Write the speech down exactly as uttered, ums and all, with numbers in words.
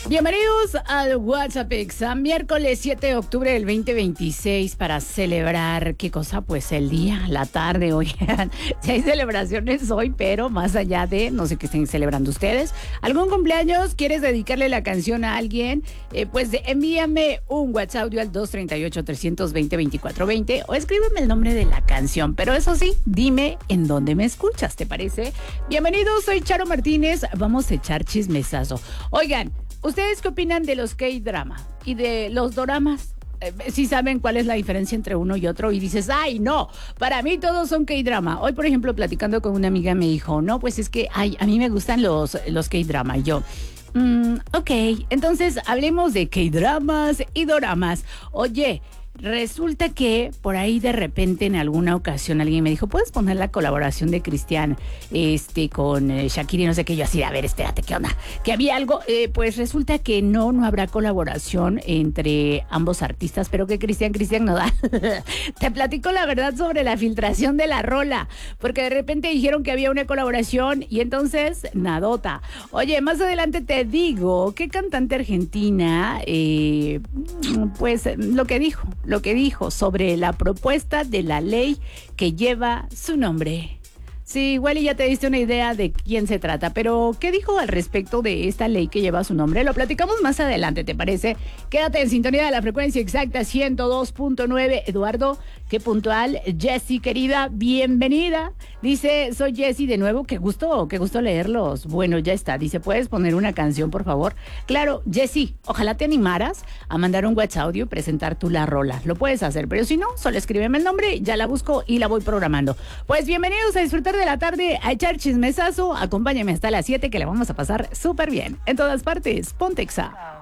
Bienvenidos al WhatsApp Exa, miércoles siete de octubre del veinte veintiséis, para celebrar, ¿qué cosa? Pues el día, la tarde, oigan, si hay celebraciones hoy, pero más allá de, no sé qué estén celebrando ustedes, ¿algún cumpleaños? ¿Quieres dedicarle la canción a alguien? Eh, pues envíame un WhatsApp audio al dos tres ocho, tres dos cero, dos cuatro dos cero o escríbeme el nombre de la canción, pero eso sí, dime en dónde me escuchas, ¿te parece? Bienvenidos, soy Charo Martínez, vamos a echar chismesazo. Oigan, ¿ustedes qué opinan de los K-drama y de los doramas? Eh, si saben cuál es la diferencia entre uno y otro y dices, ay, no, para mí todos son K-drama. Hoy, por ejemplo, platicando con una amiga me dijo, no, pues es que ay, a mí me gustan los, los K-drama. Y yo, mm, ok, entonces hablemos de K-dramas y doramas. Oye, resulta que por ahí de repente en alguna ocasión alguien me dijo, ¿puedes poner la colaboración de Cristian este, con eh, Shakira y no sé qué? Yo así, a ver, espérate, ¿qué onda? ¿Que había algo? Eh, pues resulta que no, no habrá colaboración entre ambos artistas, pero que Cristian, Cristian no da. Te platico la verdad sobre la filtración de la rola, porque de repente dijeron que había una colaboración y entonces, nadota. Oye, más adelante te digo qué cantante argentina, eh, pues lo que dijo. lo que dijo sobre la propuesta de la ley que lleva su nombre. Sí, igual y ya te diste una idea de quién se trata, pero ¿qué dijo al respecto de esta ley que lleva su nombre? Lo platicamos más adelante, ¿te parece? Quédate en sintonía de la frecuencia exacta ciento dos punto nueve. Eduardo, qué puntual. Jessie, querida, bienvenida. Dice, soy Jessie de nuevo, qué gusto, qué gusto leerlos. Bueno, ya está. Dice, ¿puedes poner una canción, por favor? Claro, Jessie, ojalá te animaras a mandar un WhatsApp audio y presentar tú la rola. Lo puedes hacer, pero si no, solo escríbeme el nombre, ya la busco y la voy programando. Pues bienvenidos a disfrutar de la tarde, a echar chismesazo. Acompáñame hasta las siete que le vamos a pasar súper bien. En todas partes, ponte Exa.